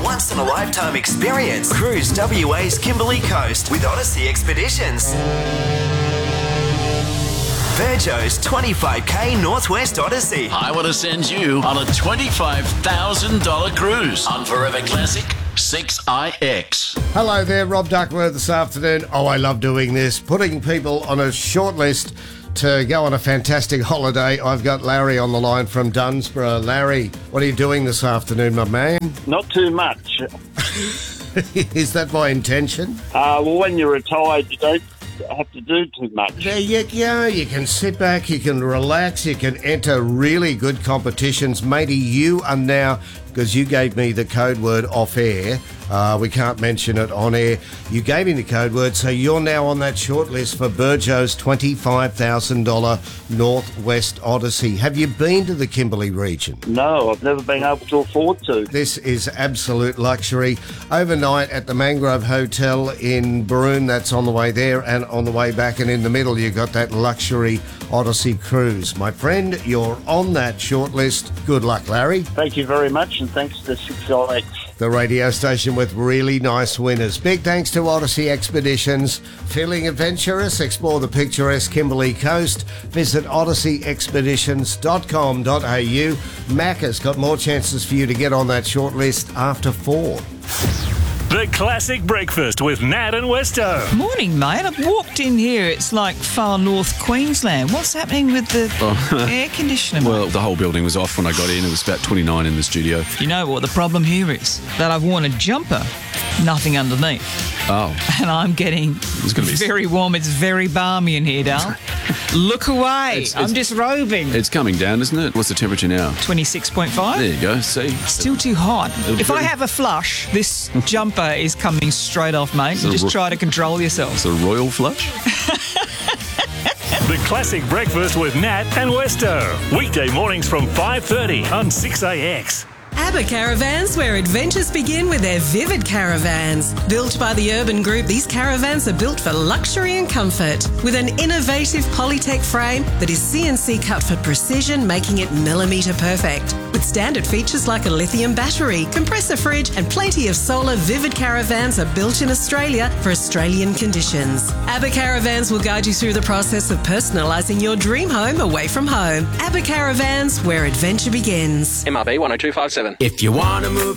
once-in-a-lifetime experience. Cruise WA's Kimberley Coast with Odyssey Expeditions. Virgo's 25k Northwest Odyssey. I want to send you on a $25,000 cruise on Forever Classic 6IX. Hello there, Rob Duckworth this afternoon. Oh, I love doing this, putting people on a short list to go on a fantastic holiday. I've got Larry on the line from Dunsborough. Larry, what are you doing this afternoon, my man? Not too much. Is that by intention? Well, when you're retired, you don't have to do too much. There you go. You can sit back, you can relax, you can enter really good competitions. Matey, you are now, because you gave me the code word off air, we can't mention it on air. You gave me the code word, so you're now on that short list for Burjo's $25,000 Northwest Odyssey. Have you been to the Kimberley region? No, I've never been able to afford to. This is absolute luxury. Overnight at the Mangrove Hotel in Broome, that's on the way there, and on the way back, and in the middle you got that luxury Odyssey cruise. My friend, you're on that short list. Good luck, Larry. Thank you very much, and thanks to 6IX. The radio station with really nice winners. Big thanks to Odyssey Expeditions. Feeling adventurous? Explore the picturesque Kimberley Coast. Visit odysseyexpeditions.com.au. Mac has got more chances for you to get on that short list after 4. The Classic Breakfast with Nat and Westo. Morning, mate. I've walked in here. It's like far north Queensland. What's happening with the air conditioner, mate? Well, the whole building was off when I got in. It was about 29 in the studio. You know what the problem here is? That I've worn a jumper, nothing underneath. Oh. And I'm getting very warm. It's very balmy in here, Dal. Look away. I'm disrobing. It's coming down, isn't it? What's the temperature now? 26.5. There you go. See? Still too hot. If I have a flush, this jumper is coming straight off, mate. Just try to control yourself. It's a royal flush. The Classic Breakfast with Nat and Westo. Weekday mornings from 5:30 on 6AX. ABBA Caravans, where adventures begin with their Vivid Caravans. Built by the Urban Group, these caravans are built for luxury and comfort. With an innovative Polytech frame that is CNC cut for precision, making it millimetre perfect. With standard features like a lithium battery, compressor fridge and plenty of solar, Vivid Caravans are built in Australia for Australian conditions. ABBA Caravans will guide you through the process of personalising your dream home away from home. ABBA Caravans, where adventure begins. MRB 10257. If you want to move